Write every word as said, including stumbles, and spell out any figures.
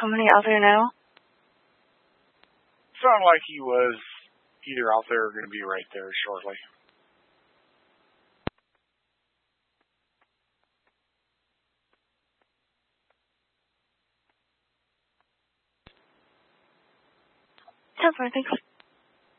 Somebody out there now? Sounded like he was either out there or going to be right there shortly. Sounds fine, thanks.